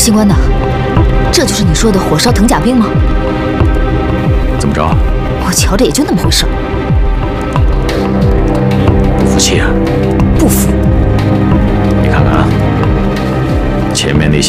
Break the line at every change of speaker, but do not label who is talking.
星官的，这就是你说的火烧藤甲兵吗？
怎么着？
我瞧着也就那么回事。
不服气啊？
不服。
你看看啊，前面那些